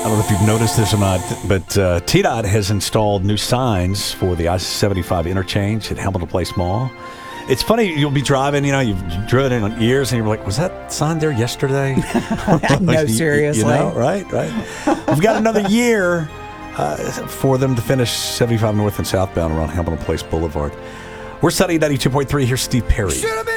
don't know if you've noticed this or not, but TDOT has installed new signs for the I-75 interchange at Hamilton Place Mall. It's funny, you'll be driving, you've driven it on years, and you're like, was that sign there yesterday? No, seriously. Right. We've got another year for them to finish 75 north and southbound around Hamilton Place Boulevard. We're studying 92.3. Here's Steve Perry.